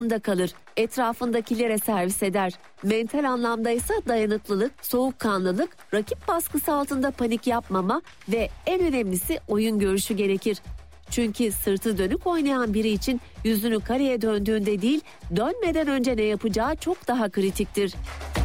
da kalır. Etrafındakilere servis eder. Mental anlamda ise dayanıklılık, soğukkanlılık, rakip baskısı altında panik yapmama ve en önemlisi oyun görüşü gerekir. Çünkü sırtı dönük oynayan biri için yüzünü kareye döndüğünde değil, dönmeden önce ne yapacağı çok daha kritiktir.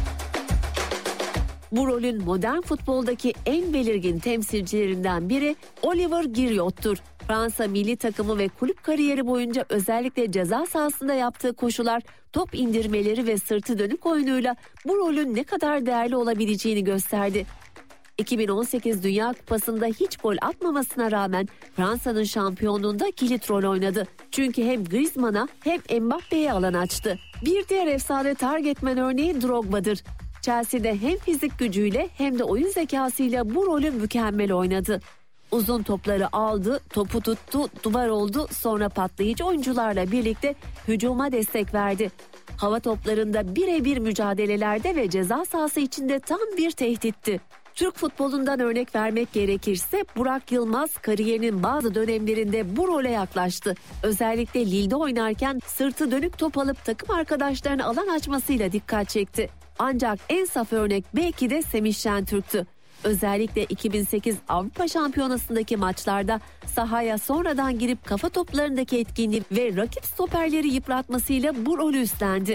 Bu rolün modern futboldaki en belirgin temsilcilerinden biri Olivier Giroud'tur. Fransa milli takımı ve kulüp kariyeri boyunca özellikle ceza sahasında yaptığı koşular, top indirmeleri ve sırtı dönük oyunuyla bu rolün ne kadar değerli olabileceğini gösterdi. 2018 Dünya Kupası'nda hiç gol atmamasına rağmen Fransa'nın şampiyonluğunda kilit rol oynadı. Çünkü hem Griezmann'a hem Mbappe'ye alan açtı. Bir diğer efsane targetman örneği Drogba'dır. Chelsea'de hem fizik gücüyle hem de oyun zekasıyla bu rolü mükemmel oynadı. Uzun topları aldı, topu tuttu, duvar oldu, sonra patlayıcı oyuncularla birlikte hücuma destek verdi. Hava toplarında birebir mücadelelerde ve ceza sahası içinde tam bir tehditti. Türk futbolundan örnek vermek gerekirse Burak Yılmaz kariyerinin bazı dönemlerinde bu role yaklaştı. Özellikle Lille'de oynarken sırtı dönük top alıp takım arkadaşlarına alan açmasıyla dikkat çekti. Ancak en saf örnek belki de Semih Şentürk'tü. Özellikle 2008 Avrupa Şampiyonası'ndaki maçlarda sahaya sonradan girip kafa toplarındaki etkinliği ve rakip stoperleri yıpratmasıyla bu rolü üstlendi.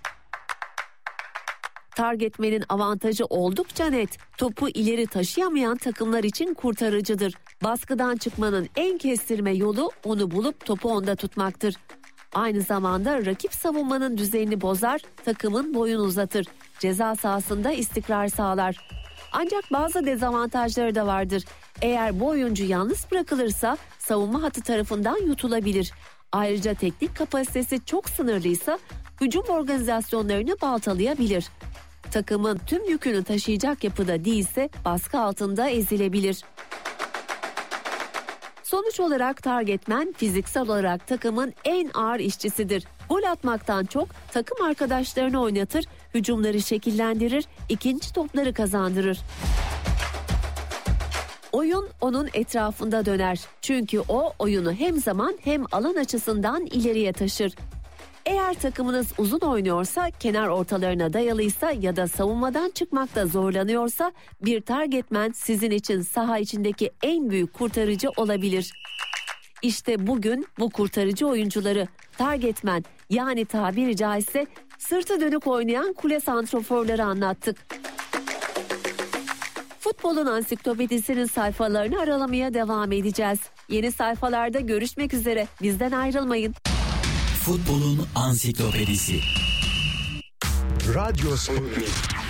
Targetman'in avantajı oldukça net. Topu ileri taşıyamayan takımlar için kurtarıcıdır. Baskıdan çıkmanın en kestirme yolu onu bulup topu onda tutmaktır. Aynı zamanda rakip savunmanın düzenini bozar, takımın boyunu uzatır. Ceza sahasında istikrar sağlar. Ancak bazı dezavantajları da vardır. Eğer bu oyuncu yalnız bırakılırsa savunma hattı tarafından yutulabilir. Ayrıca teknik kapasitesi çok sınırlıysa hücum organizasyonlarını baltalayabilir. Takımın tüm yükünü taşıyacak yapıda değilse baskı altında ezilebilir. Sonuç olarak targetman fiziksel olarak takımın en ağır işçisidir. Gol atmaktan çok takım arkadaşlarını oynatır, hücumları şekillendirir, ikinci topları kazandırır. Oyun onun etrafında döner. Çünkü o oyunu hem zaman hem alan açısından ileriye taşır. Eğer takımınız uzun oynuyorsa, kenar ortalarına dayalıysa ya da savunmadan çıkmakta zorlanıyorsa bir targetman sizin için saha içindeki en büyük kurtarıcı olabilir. İşte bugün bu kurtarıcı oyuncuları targetman, yani tabiri caizse sırtı dönük oynayan kule santraforları anlattık. Futbolun ansiklopedisinin sayfalarını aralamaya devam edeceğiz. Yeni sayfalarda görüşmek üzere. Bizden ayrılmayın. Futbolun ansiklopedisi. Radyo Sputnik.